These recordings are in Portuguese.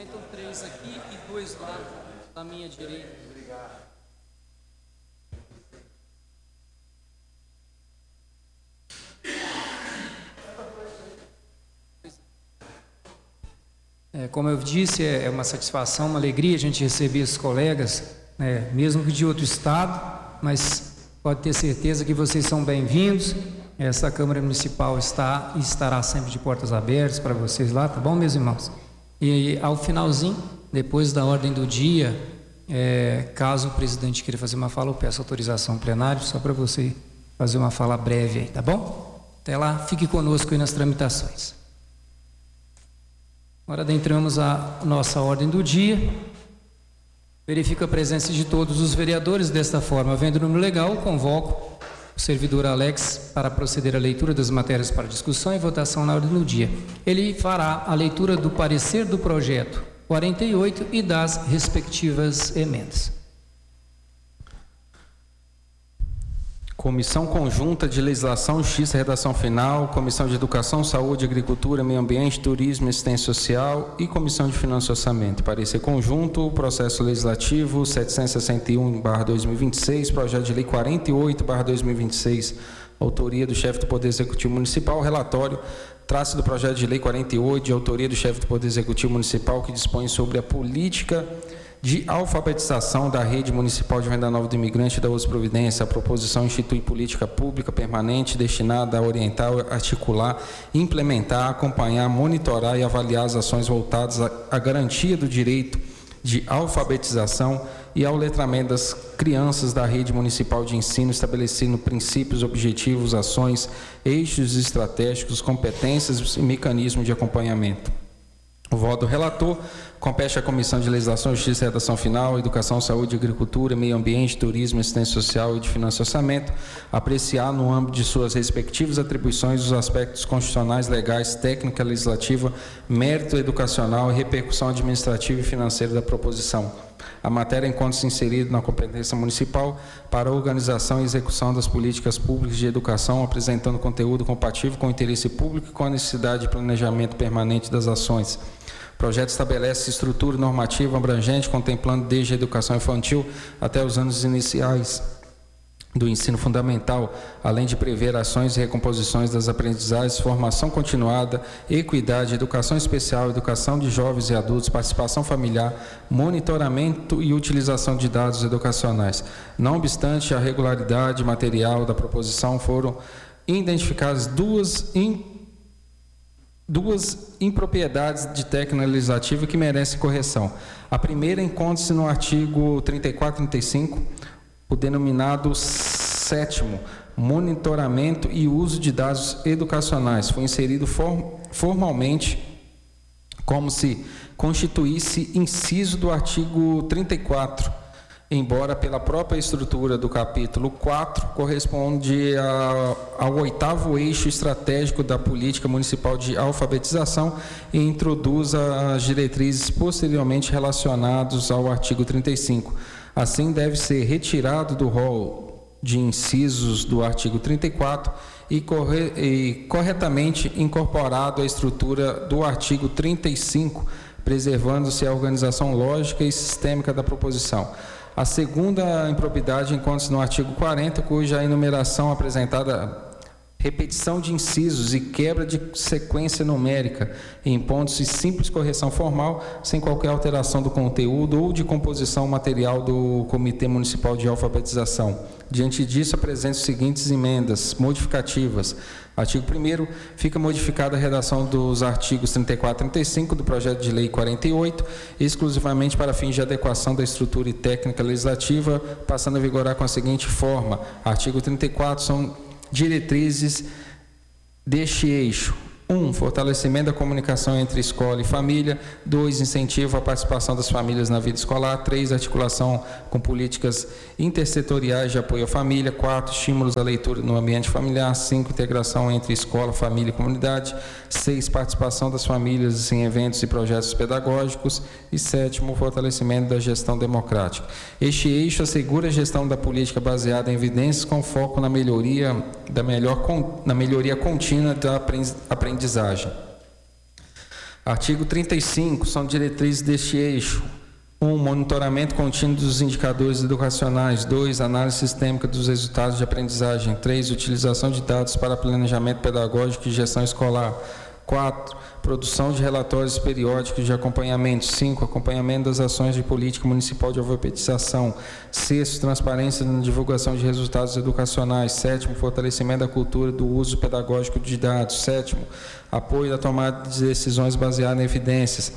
Sentam 3 aqui e 2 lá da minha direita. Como eu disse, é uma satisfação, uma alegria a gente receber esses colegas, mesmo que de outro estado, mas pode ter certeza que vocês são bem-vindos. Essa Câmara Municipal está e estará sempre de portas abertas para vocês lá, tá bom, meus irmãos? E ao finalzinho, depois da ordem do dia, caso o presidente queira fazer uma fala, eu peço autorização plenária, só para você fazer uma fala breve aí, tá bom? Até lá, fique conosco aí nas tramitações. Agora adentramos a nossa ordem do dia. Verifico a presença de todos os vereadores. Desta forma, havendo número legal, convoco o servidor Alex para proceder à leitura das matérias para discussão e votação na ordem do dia. Ele fará a leitura do parecer do projeto 48 e das respectivas emendas. Comissão Conjunta de Legislação, Justiça e Redação Final, Comissão de Educação, Saúde, Agricultura, Meio Ambiente, Turismo e Assistência Social e Comissão de Finanças e Orçamento. Parecer conjunto, processo legislativo 761/2026, projeto de lei 48/2026, autoria do chefe do Poder Executivo Municipal, relatório, traço do projeto de lei 48, de autoria do chefe do Poder Executivo Municipal, que dispõe sobre a política de alfabetização da rede municipal de Venda Nova do Imigrante e da outra providência. A proposição institui política pública permanente destinada a orientar, articular, implementar, acompanhar, monitorar e avaliar as ações voltadas à garantia do direito de alfabetização e ao letramento das crianças da rede municipal de ensino, estabelecendo princípios, objetivos, ações, eixos estratégicos, competências e mecanismos de acompanhamento. O voto do relator compete à Comissão de Legislação, Justiça e Redação Final, Educação, Saúde, Agricultura, Meio Ambiente, Turismo, Assistência Social e de Finanças e Orçamento, apreciar no âmbito de suas respectivas atribuições os aspectos constitucionais, legais, técnica, legislativa, mérito educacional e repercussão administrativa e financeira da proposição. A matéria encontra-se inserida na competência municipal para a organização e execução das políticas públicas de educação, apresentando conteúdo compatível com o interesse público e com a necessidade de planejamento permanente das ações. O projeto estabelece estrutura normativa abrangente, contemplando desde a educação infantil até os anos iniciais do ensino fundamental, além de prever ações e recomposições das aprendizagens, formação continuada, equidade, educação especial, educação de jovens e adultos, participação familiar, monitoramento e utilização de dados educacionais. Não obstante a regularidade material da proposição, foram identificadas duas impropriedades de técnica legislativa que merecem correção. A primeira encontra-se no artigo 34 e 35, o denominado 7º, monitoramento e uso de dados educacionais. Foi inserido formalmente como se constituísse inciso do artigo 34, embora pela própria estrutura do capítulo 4 corresponde ao 8º eixo estratégico da política municipal de alfabetização e introduz as diretrizes posteriormente relacionadas ao artigo 35. Assim, deve ser retirado do rol de incisos do artigo 34 e corretamente incorporado à estrutura do artigo 35, preservando-se a organização lógica e sistêmica da proposição. A segunda impropriedade encontra-se no artigo 40, cuja enumeração apresentada repetição de incisos e quebra de sequência numérica, impondo-se simples correção formal, sem qualquer alteração do conteúdo ou de composição material do Comitê Municipal de Alfabetização. Diante disso, apresento as seguintes emendas modificativas. Artigo 1º, fica modificada a redação dos artigos 34 e 35 do projeto de lei 48, exclusivamente para fins de adequação da estrutura e técnica legislativa, passando a vigorar com a seguinte forma. Artigo 34 são diretrizes deste eixo: 1. Fortalecimento da comunicação entre escola e família. 2. Incentivo à participação das famílias na vida escolar. 3. Articulação com políticas intersetoriais de apoio à família. 4. Estímulos à leitura no ambiente familiar. 5. Integração entre escola, família e comunidade. 6. Participação das famílias em eventos e projetos pedagógicos. E 7. Fortalecimento da gestão democrática. Este eixo assegura a gestão da política baseada em evidências com foco na melhoria contínua da aprendizagem. Artigo 35, são diretrizes deste eixo. 1. Monitoramento contínuo dos indicadores educacionais. 2. Análise sistêmica dos resultados de aprendizagem. 3. Utilização de dados para planejamento pedagógico e gestão escolar. 4. Produção de relatórios periódicos de acompanhamento. 5. Acompanhamento das ações de política municipal de alfabetização. 6. Transparência na divulgação de resultados educacionais. 7. Fortalecimento da cultura do uso pedagógico de dados. 7. Apoio à tomada de decisões baseadas em evidências.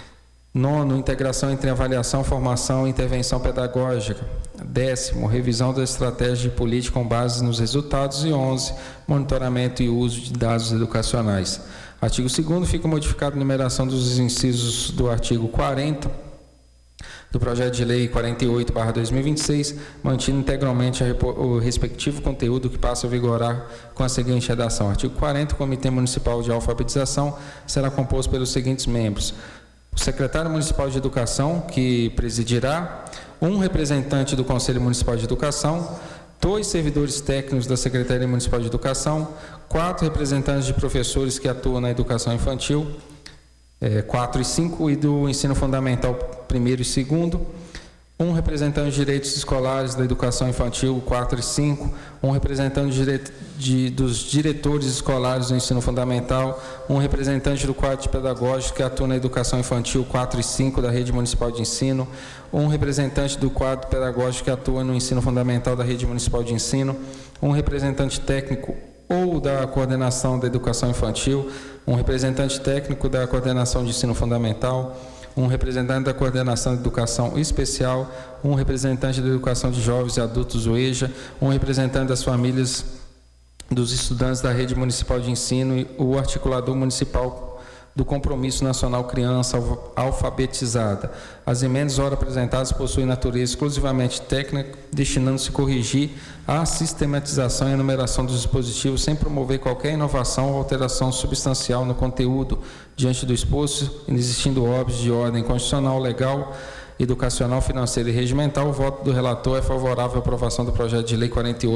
9. Integração entre avaliação, formação e intervenção pedagógica. 10. Revisão da estratégia de política com base nos resultados. E 11. Monitoramento e uso de dados educacionais. Artigo 2º, fica modificada a numeração dos incisos do artigo 40 do projeto de lei 48/2026, mantido integralmente o respectivo conteúdo que passa a vigorar com a seguinte redação. Artigo 40, o Comitê Municipal de Alfabetização será composto pelos seguintes membros: o secretário municipal de Educação, que presidirá, um representante do Conselho Municipal de Educação, 2 servidores técnicos da Secretaria Municipal de Educação, 4 representantes de professores que atuam na educação infantil, 4 e 5, e do ensino fundamental 1º e 2º, um representante de direitos escolares da educação infantil 4 e 5, um representante dos diretores escolares do ensino fundamental, um representante do quadro pedagógico que atua na educação infantil 4 e 5 da rede municipal de ensino, um representante do quadro pedagógico que atua no ensino fundamental da rede municipal de ensino, um representante técnico ou da coordenação da educação infantil, um representante técnico da coordenação de ensino fundamental, um representante da coordenação de educação especial, um representante da educação de jovens e adultos, o EJA, um representante das famílias dos estudantes da rede municipal de ensino e o articulador municipal do Compromisso Nacional Criança Alfabetizada. As emendas ora apresentadas possuem natureza exclusivamente técnica, destinando-se a corrigir a sistematização e a numeração dos dispositivos sem promover qualquer inovação ou alteração substancial no conteúdo. Diante do exposto, inexistindo óbitos de ordem constitucional, legal, educacional, financeira e regimental, o voto do relator é favorável à aprovação do projeto de lei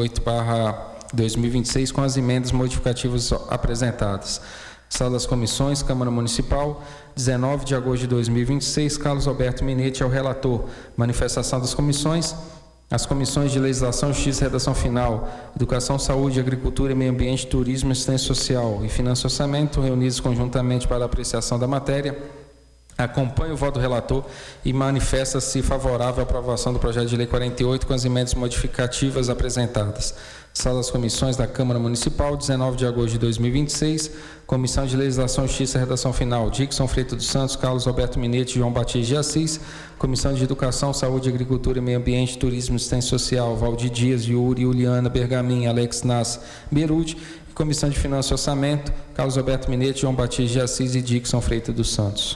48/2026 com as emendas modificativas apresentadas. Sala das Comissões, Câmara Municipal, 19 de agosto de 2026, Carlos Alberto Minetti é o relator. Manifestação das comissões. As comissões de Legislação, Justiça e Redação Final, Educação, Saúde, Agricultura, Meio Ambiente, Turismo, Assistência Social e Finanças e Orçamento, reunidos conjuntamente para apreciação da matéria, acompanha o voto do relator e manifesta-se favorável à aprovação do projeto de lei 48 com as emendas modificativas apresentadas. Sala das Comissões da Câmara Municipal, 19 de agosto de 2026, Comissão de Legislação, Justiça e Redação Final, Dixon Freitas dos Santos, Carlos Alberto Minetti, João Batista de Assis, Comissão de Educação, Saúde, Agricultura, Meio Ambiente, Turismo e Assistência Social, Valdir Dias, Yuri, Juliana, Bergamin, Alex Nas, Berude, e Comissão de Finanças e Orçamento, Carlos Alberto Minetti, João Batista de Assis e Dixon Freitas dos Santos.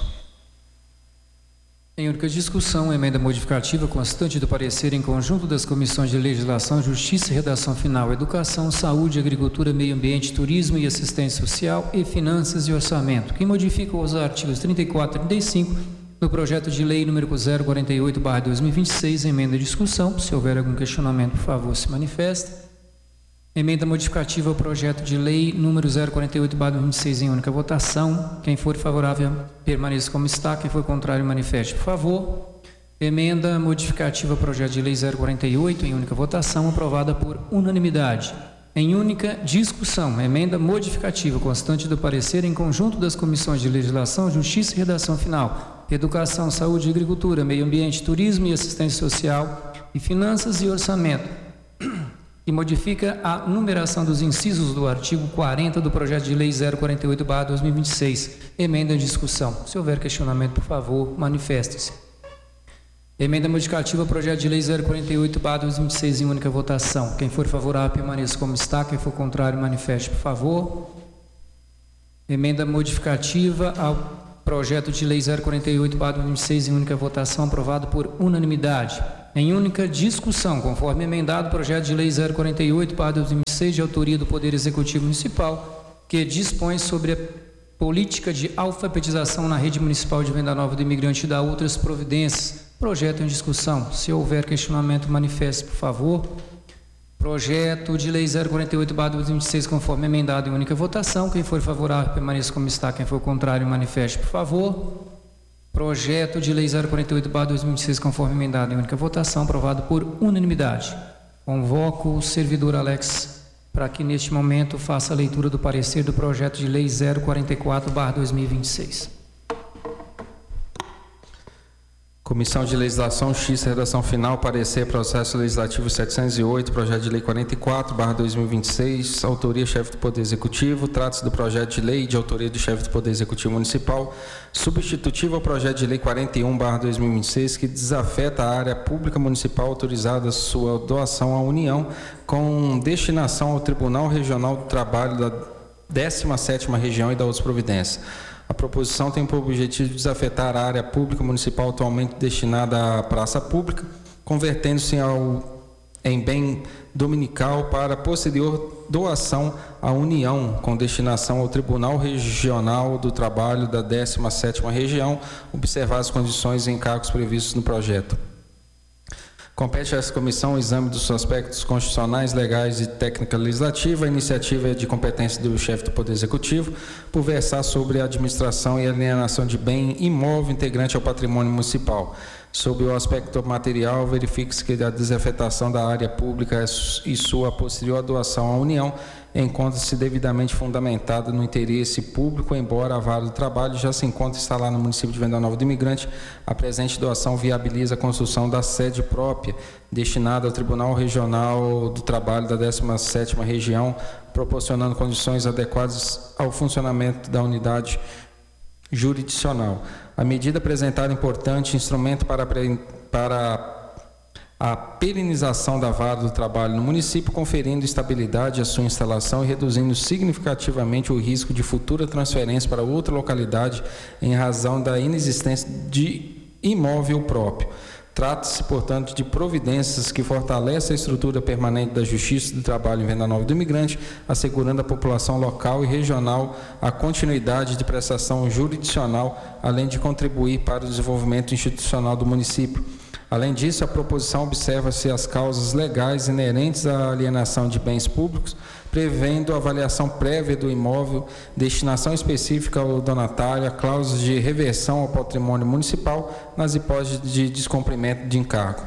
Em única discussão, emenda modificativa constante do parecer em conjunto das Comissões de Legislação, Justiça e Redação Final, Educação, Saúde, Agricultura, Meio Ambiente, Turismo e Assistência Social e Finanças e Orçamento, que modifica os artigos 34 e 35 do projeto de lei número 048/2026, emenda em discussão. Se houver algum questionamento, por favor, se manifeste. Emenda modificativa ao projeto de lei número 048/2026 em única votação. Quem for favorável, permaneça como está. Quem for contrário, manifeste, por favor. Emenda modificativa ao projeto de lei 048 em única votação, aprovada por unanimidade. Em única discussão, emenda modificativa constante do parecer em conjunto das Comissões de Legislação, Justiça e Redação Final, Educação, Saúde, Agricultura, Meio Ambiente, Turismo e Assistência Social e Finanças e Orçamento, e modifica a numeração dos incisos do artigo 40 do projeto de lei 048/2026. Emenda em discussão. Se houver questionamento, por favor, manifeste-se. Emenda modificativa ao projeto de lei 048/2026 em única votação. Quem for favorável, permaneça como está. Quem for contrário, manifeste, por favor. Emenda modificativa ao projeto de lei 048/2026 em única votação, aprovado por unanimidade. Em única discussão, conforme emendado, o projeto de lei 048/2026 de autoria do Poder Executivo Municipal, que dispõe sobre a política de alfabetização na rede municipal de Venda Nova do Imigrante e da outras providências. Projeto em discussão. Se houver questionamento, manifeste, por favor. Projeto de Lei 048/2026, conforme emendado em única votação. Quem for favorável, permaneça como está. Quem for contrário, manifeste, por favor. Projeto de Lei 048/2026, conforme emendado em única votação, aprovado por unanimidade. Convoco o servidor Alex para que, neste momento, faça a leitura do parecer do projeto de Lei 044/2026. Comissão de Legislação, Justiça e Redação Final, parecer processo legislativo 708, projeto de lei 44/2026, autoria chefe do Poder Executivo, trata-se do projeto de lei de autoria do chefe do Poder Executivo Municipal, substitutivo ao projeto de lei 41/2026, que desafeta a área pública municipal autorizada sua doação à União, com destinação ao Tribunal Regional do Trabalho da 17ª Região e da outras providências. A proposição tem por objetivo desafetar a área pública municipal atualmente destinada à praça pública, convertendo-se em bem dominical para posterior doação à União, com destinação ao Tribunal Regional do Trabalho da 17ª Região, observadas as condições e encargos previstos no projeto. Compete a essa comissão o exame dos aspectos constitucionais, legais e técnica legislativa. A iniciativa é de competência do chefe do Poder Executivo, por versar sobre a administração e alienação de bem imóvel integrante ao patrimônio municipal. Sob o aspecto material, verifique-se que a desafetação da área pública e sua posterior doação à União encontra-se devidamente fundamentada no interesse público, embora a vara do trabalho já se encontre instalada no município de Venda Nova do Imigrante. A presente doação viabiliza a construção da sede própria, destinada ao Tribunal Regional do Trabalho da 17ª Região, proporcionando condições adequadas ao funcionamento da unidade jurisdicional. A medida apresentada é importante instrumento para a perenização da vara do trabalho no município, conferindo estabilidade à sua instalação e reduzindo significativamente o risco de futura transferência para outra localidade em razão da inexistência de imóvel próprio. Trata-se, portanto, de providências que fortalecem a estrutura permanente da Justiça do Trabalho em Venda Nova do Imigrante, assegurando à população local e regional a continuidade de prestação jurisdicional, além de contribuir para o desenvolvimento institucional do município. Além disso, a proposição observa-se as causas legais inerentes à alienação de bens públicos, prevendo a avaliação prévia do imóvel, destinação específica ao donatário, a cláusulas de reversão ao patrimônio municipal nas hipóteses de descumprimento de encargo.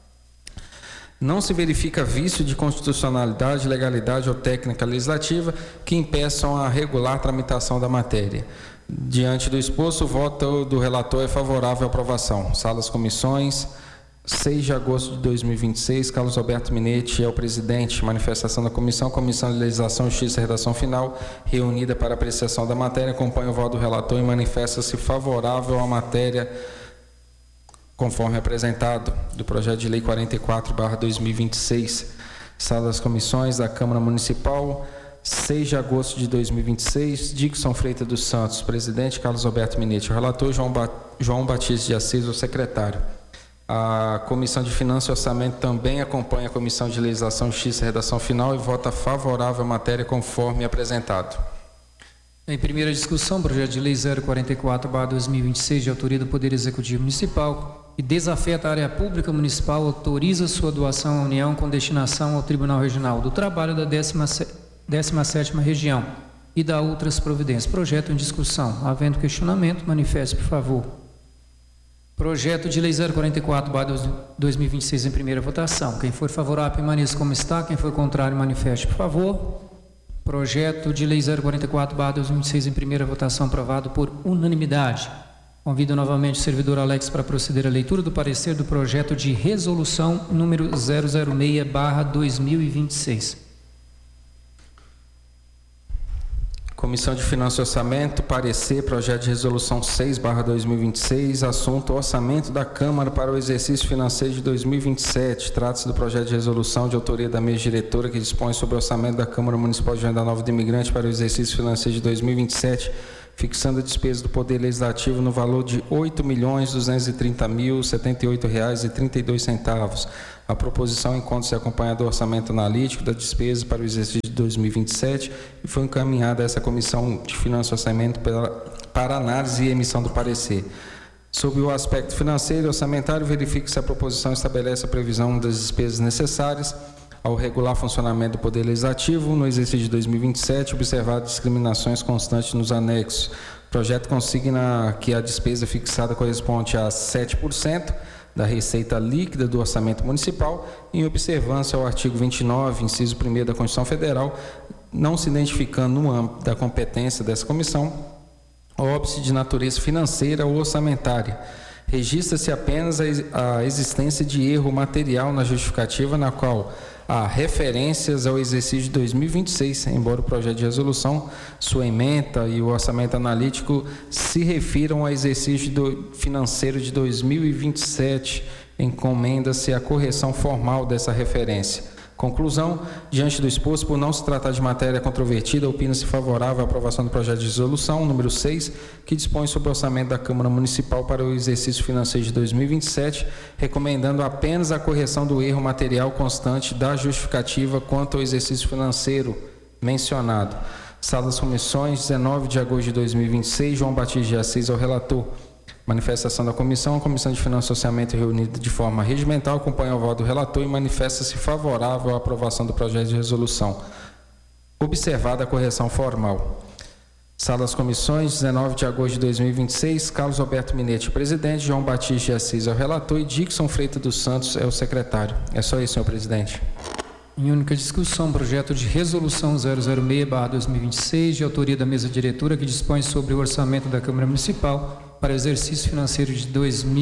Não se verifica vício de constitucionalidade, legalidade ou técnica legislativa que impeçam a regular tramitação da matéria. Diante do exposto, o voto do relator é favorável à aprovação. Salas comissões. 6 de agosto de 2026, Carlos Alberto Minetti é o presidente. Manifestação da comissão, Comissão de Legislação, Justiça e Redação Final, reunida para apreciação da matéria, acompanha o voto do relator e manifesta-se favorável à matéria conforme apresentado do projeto de lei 44/2026. Sala das comissões da Câmara Municipal, 6 de agosto de 2026, Dixon Freitas dos Santos, presidente, Carlos Alberto Minetti, o relator, João Batista de Assis, o secretário. A Comissão de Finanças e Orçamento também acompanha a Comissão de Legislação, Justiça e Redação Final e vota favorável à matéria conforme apresentado. Em primeira discussão, projeto de lei 044/2026, de autoria do Poder Executivo Municipal, que desafeta a área pública municipal, autoriza sua doação à União com destinação ao Tribunal Regional do Trabalho da 17ª Região e da outras providências. Projeto em discussão. Havendo questionamento, manifeste, por favor. Projeto de lei 044/2026 em primeira votação. Quem for favorável, permaneça como está. Quem for contrário, manifeste, por favor. Projeto de lei 044/2026 em primeira votação, aprovado por unanimidade. Convido novamente o servidor Alex para proceder à leitura do parecer do projeto de resolução número 006/2026. Comissão de Finanças e Orçamento, parecer, projeto de resolução 6/2026, assunto orçamento da Câmara para o exercício financeiro de 2027. Trata-se do projeto de resolução de autoria da mesa diretora que dispõe sobre o orçamento da Câmara Municipal de Venda Nova do Imigrante para o exercício financeiro de 2027, fixando a despesa do Poder Legislativo no valor de R$ 8.230.078,32. A proposição encontra-se acompanhada do orçamento analítico da despesa para o exercício de 2027 e foi encaminhada a essa Comissão de Finanças e Orçamento para análise e emissão do parecer. Sob o aspecto financeiro e orçamentário, verifique se a proposição estabelece a previsão das despesas necessárias ao regular funcionamento do Poder Legislativo no exercício de 2027, observado discriminações constantes nos anexos. O projeto consigna que a despesa fixada corresponde a 7% da receita líquida do orçamento municipal, em observância ao artigo 29, inciso 1º da Constituição Federal, não se identificando no âmbito da competência dessa comissão óbice de natureza financeira ou orçamentária. Registra-se apenas a existência de erro material na justificativa, na qual há referências ao exercício de 2026, embora o projeto de resolução, sua ementa e o orçamento analítico se refiram ao exercício financeiro de 2027, encomenda-se a correção formal dessa referência. Conclusão: diante do exposto, por não se tratar de matéria controvertida, opina-se favorável à aprovação do projeto de resolução número 6, que dispõe sobre o orçamento da Câmara Municipal para o exercício financeiro de 2027, recomendando apenas a correção do erro material constante da justificativa quanto ao exercício financeiro mencionado. Sala das Comissões, 19 de agosto de 2026, João Batista de Assis, ao relator. Manifestação da comissão. A Comissão de Finanças e Orçamento, reunida de forma regimental, acompanha o voto do relator e manifesta-se favorável à aprovação do projeto de resolução. Observada a correção formal. Sala das Comissões, 19 de agosto de 2026, Carlos Alberto Minetti, presidente, João Batista de Assis é o relator e Dixon Freitas dos Santos é o secretário. É só isso, senhor presidente. Em única discussão, projeto de resolução 006/2026, de autoria da mesa diretora, que dispõe sobre o orçamento da Câmara Municipal para o exercício financeiro de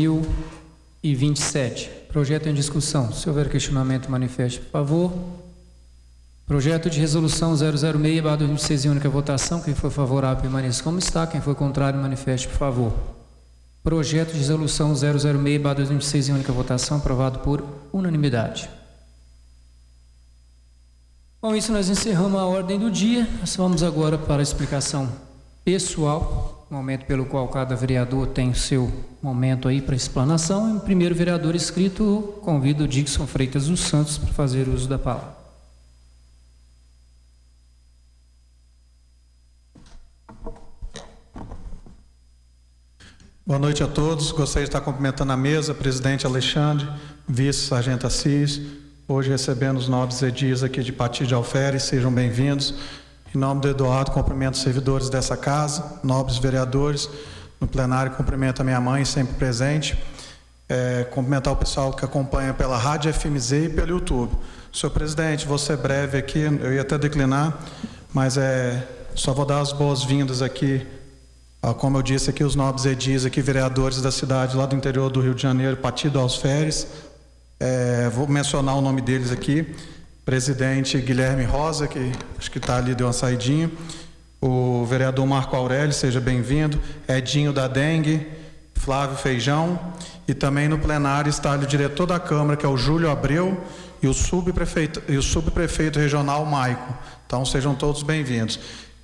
2027. Projeto em discussão. Se houver questionamento, manifeste, por favor. Projeto de resolução 006/2026 em única votação. Quem for favorável, permaneça como está. Quem for contrário, manifeste, por favor. Projeto de resolução 006/2026 em única votação, aprovado por unanimidade. Com isso, nós encerramos a ordem do dia. Nós vamos agora para a explicação pessoal, momento pelo qual cada vereador tem o seu momento aí para explanação. E o primeiro vereador inscrito, convido o Dixon Freitas dos Santos para fazer uso da palavra. Boa noite a todos. Gostaria de estar cumprimentando a mesa, presidente Alexandre, vice-sargento Assis, hoje recebendo os nobres edis aqui de Pati de Alferes. Sejam bem-vindos. Em nome do Eduardo, cumprimento os servidores dessa casa, nobres vereadores. No plenário, cumprimento a minha mãe, sempre presente. Cumprimentar o pessoal que acompanha pela Rádio FMZ e pelo YouTube. Senhor presidente, vou ser breve aqui, eu ia até declinar, mas só vou dar as boas-vindas aqui, como eu disse aqui, os nobres edis aqui, vereadores da cidade lá do interior do Rio de Janeiro, Pati de Alferes. Vou mencionar o nome deles aqui. Presidente Guilherme Rosa, que acho que está ali, deu uma saidinha. O vereador Marco Aurélio, seja bem-vindo. Edinho da Dengue, Flávio Feijão. E também no plenário está ali o diretor da Câmara, que é o Júlio Abreu, e o subprefeito regional, Maico. Então, sejam todos bem-vindos.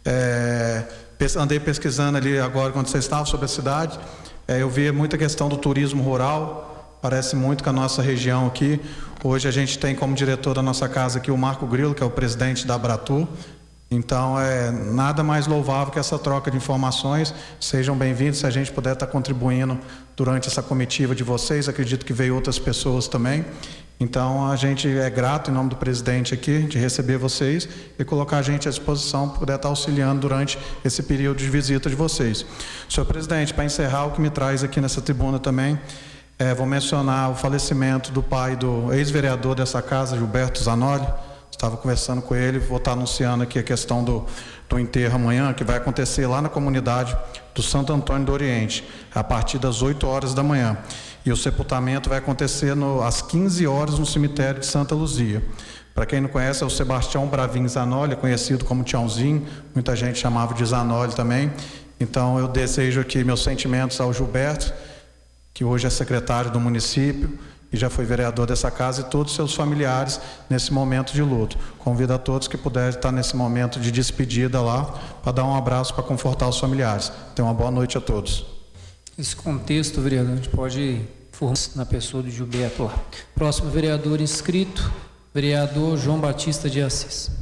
Andei pesquisando ali agora, quando você estava, sobre a cidade. Eu vi muita questão do turismo rural. Parece muito com a nossa região aqui. Hoje a gente tem como diretor da nossa casa aqui o Marco Grilo, que é o presidente da Abratur. Então, nada mais louvável que essa troca de informações. Sejam bem-vindos, se a gente puder estar contribuindo durante essa comitiva de vocês. Acredito que veio outras pessoas também. Então, a gente é grato, em nome do presidente aqui, de receber vocês e colocar a gente à disposição para poder estar auxiliando durante esse período de visita de vocês. Senhor presidente, para encerrar, o que me traz aqui nessa tribuna também, vou mencionar o falecimento do pai do ex-vereador dessa casa, Gilberto Zanoli. Estava conversando com ele, vou estar anunciando aqui a questão do enterro amanhã, que vai acontecer lá na comunidade do Santo Antônio do Oriente, a partir das 8 horas da manhã. E o sepultamento vai acontecer às 15 horas no cemitério de Santa Luzia. Para quem não conhece, é o Sebastião Bravinho Zanoli, conhecido como Tiãozinho, muita gente chamava de Zanoli também. Então, eu desejo aqui meus sentimentos ao Gilberto, que hoje é secretário do município e já foi vereador dessa casa, e todos os seus familiares nesse momento de luto. Convido a todos que puderem estar nesse momento de despedida lá, para dar um abraço, para confortar os familiares. Tenham uma boa noite a todos. Esse contexto, vereador, a gente pode formar na pessoa do Gilberto lá. Próximo vereador inscrito, vereador João Batista de Assis.